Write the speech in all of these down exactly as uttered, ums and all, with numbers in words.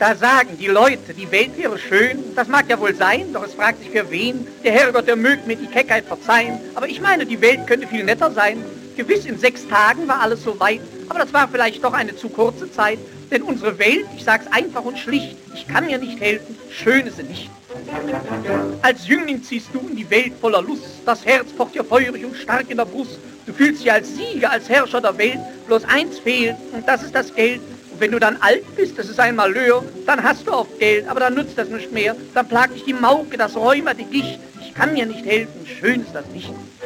Da sagen die Leute, die Welt wäre schön, das mag ja wohl sein, doch es fragt sich für wen. Der Herrgott, der mögt mir die Keckheit verzeihen, aber ich meine, die Welt könnte viel netter sein. Gewiss, in sechs Tagen war alles so weit, aber das war vielleicht doch eine zu kurze Zeit. Denn unsere Welt, ich sag's einfach und schlicht, ich kann mir nicht helfen, schön ist sie nicht. Als Jüngling ziehst du in die Welt voller Lust, das Herz pocht dir feurig und stark in der Brust. Du fühlst dich als Sieger, als Herrscher der Welt, bloß eins fehlt, und das ist das Geld. Und wenn du dann alt bist, das ist ein Malheur, dann hast du oft Geld, aber dann nützt das nicht mehr. Dann plagt dich die Mauke, das Rheuma, die Gicht. Ich kann mir nicht helfen, schön ist das nicht.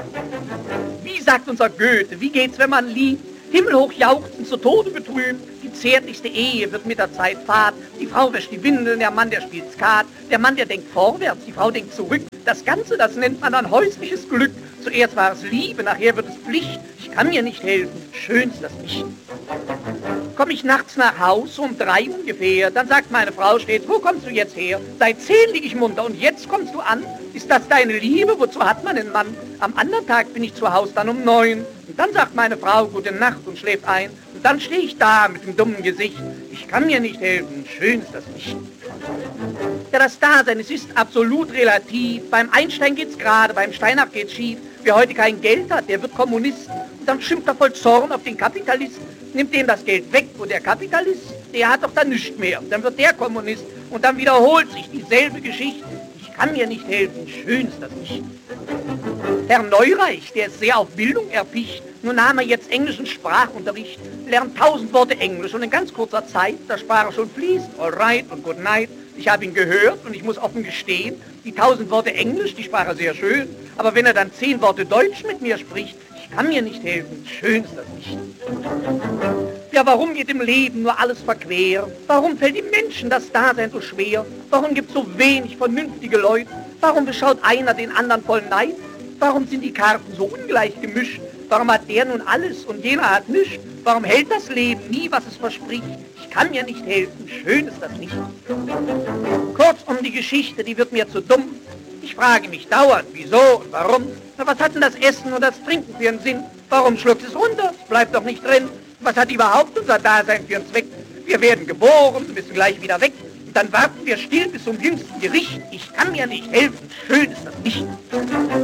Wie sagt unser Goethe, wie geht's, wenn man liebt? Himmelhoch jauchzend, zu Tode betrübt. Die zärtlichste Ehe wird mit der Zeit fad. Die Frau wäscht die Windeln, der Mann, der spielt Skat. Der Mann, der denkt vorwärts, die Frau denkt zurück. Das Ganze, das nennt man dann häusliches Glück. Zuerst war es Liebe, nachher wird es Pflicht. Ich kann mir nicht helfen, schön ist das nicht. Komm ich nachts nach Haus, um drei ungefähr, dann sagt meine Frau stets, wo kommst du jetzt her? Seit zehn lieg ich munter und jetzt kommst du an? Ist das deine Liebe? Wozu hat man einen Mann? Am anderen Tag bin ich zu Haus dann um neun. Und dann sagt meine Frau gute Nacht und schläft ein. Und dann stehe ich da mit dem dummen Gesicht. Ich kann mir nicht helfen, schön ist das nicht. Ja, das Dasein, es ist absolut relativ. Beim Einstein geht's gerade, beim Steinach geht's schief. Wer heute kein Geld hat, der wird Kommunist. Und dann schimpft er voll Zorn auf den Kapitalisten. Nimmt dem das Geld weg, wo der Kapitalist, der hat doch dann nichts mehr. Dann wird der Kommunist und dann wiederholt sich dieselbe Geschichte. Ich kann mir nicht helfen, schön ist das nicht. Herr Neureich, der ist sehr auf Bildung erpicht. Nun nahm er jetzt englischen Sprachunterricht, lernt tausend Worte Englisch und in ganz kurzer Zeit, da sprach er schon fließend, all right und good night. Ich habe ihn gehört und ich muss offen gestehen, die tausend Worte Englisch, die sprach er sehr schön. Aber wenn er dann zehn Worte Deutsch mit mir spricht, ich kann mir nicht helfen, schön ist das nicht. Ja, warum geht im Leben nur alles verquer? Warum fällt dem Menschen das Dasein so schwer? Warum gibt es so wenig vernünftige Leute? Warum beschaut einer den anderen voll Neid? Warum sind die Karten so ungleich gemischt? Warum hat der nun alles und jener hat nichts? Warum hält das Leben nie, was es verspricht? Ich kann mir nicht helfen, schön ist das nicht. Kurzum, die Geschichte, die wird mir zu dumm. Ich frage mich dauernd, wieso und warum. Na, was hat denn das Essen und das Trinken für einen Sinn? Warum schluckt es runter? Es bleibt doch nicht drin. Was hat überhaupt unser Dasein für einen Zweck? Wir werden geboren, müssen gleich wieder weg. Und dann warten wir still bis zum jüngsten Gericht. Ich kann mir nicht helfen, schön ist das nicht.